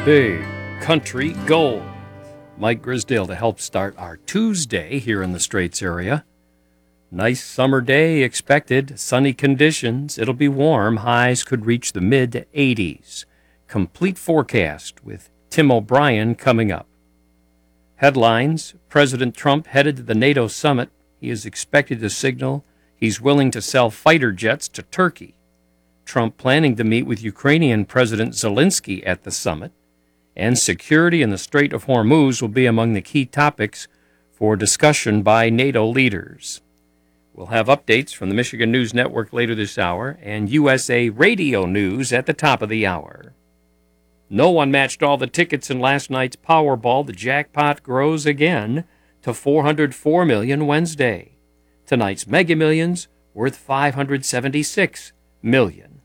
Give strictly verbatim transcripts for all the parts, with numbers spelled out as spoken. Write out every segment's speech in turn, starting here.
Big Country Gold. Mike Grisdale to help start our Tuesday here in the Straits area. Nice summer day expected. Sunny conditions. It'll be warm. Highs could reach the mid eighties. Complete forecast with Tim O'Brien coming up. Headlines: President Trump headed to the NATO summit. He is expected to signal he's willing to sell fighter jets to Turkey. Trump planning to meet with Ukrainian President Zelensky at the summit. And security in the Strait of Hormuz will be among the key topics for discussion by NATO leaders. We'll have updates from the Michigan News Network later this hour and U S A Radio News at the top of the hour. No one matched all the tickets in last night's Powerball. The jackpot grows again to four hundred four million dollars Wednesday. Tonight's Mega Millions worth five hundred seventy-six million dollars.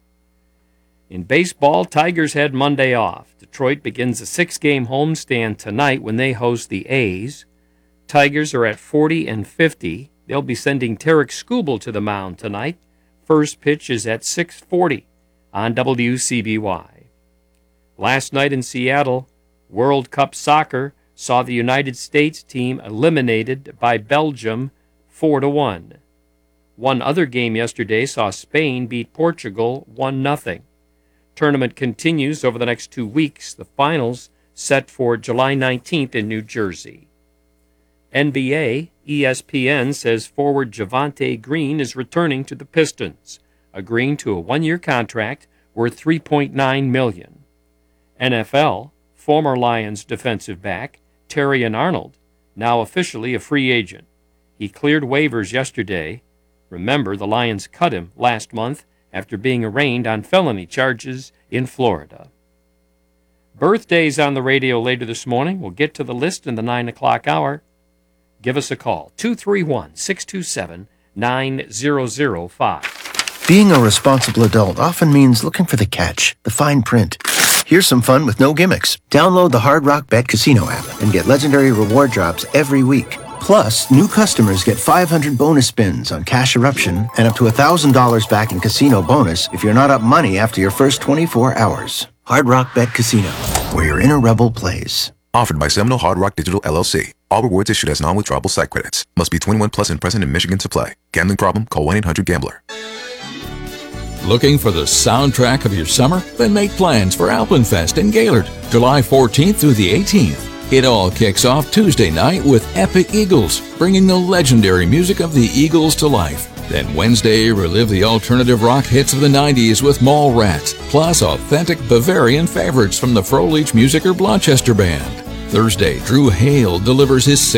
In baseball, Tigers had Monday off. Detroit begins a six-game homestand tonight when they host the A's. Tigers are at forty and fifty. They'll be sending Tarek Skubal to the mound tonight. First pitch is at six forty on W C B Y. Last night in Seattle, World Cup Soccer saw the United States team eliminated by Belgium four to one. One other game yesterday saw Spain beat Portugal one nothing. Tournament continues over the next two weeks. The finals set for July nineteenth in New Jersey. N B A, E S P N says forward Javonte Green is returning to the Pistons, agreeing to a one-year contract worth three point nine million dollars. N F L, former Lions defensive back Terrion Arnold, now officially a free agent. He cleared waivers yesterday. Remember, the Lions cut him last month after being arraigned on felony charges in Florida. Birthdays on the radio later this morning. We'll get to the list in the nine o'clock hour. Give us a call, two three one, six two seven, nine zero zero five. Being a responsible adult often means looking for the catch, the fine print. Here's some fun with no gimmicks. Download the Hard Rock Bet Casino app and get legendary reward drops every week. Plus, new customers get five hundred bonus spins on Cash Eruption and up to one thousand dollars back in casino bonus if you're not up money after your first twenty-four hours. Hard Rock Bet Casino, where your inner rebel plays. Offered by Seminole Hard Rock Digital L L C. All rewards issued as non-withdrawable site credits. Must be twenty-one plus and present in Michigan to play. Gambling problem? Call one eight hundred gambler. Looking for the soundtrack of your summer? Then make plans for Alpenfest in Gaylord, July fourteenth through the eighteenth. It all kicks off Tuesday night with Epic Eagles, bringing the legendary music of the Eagles to life. Then Wednesday, relive the alternative rock hits of the nineties with Mallrats, plus authentic Bavarian favorites from the Froelich Musiker Blanchester Band. Thursday, Drew Hale delivers his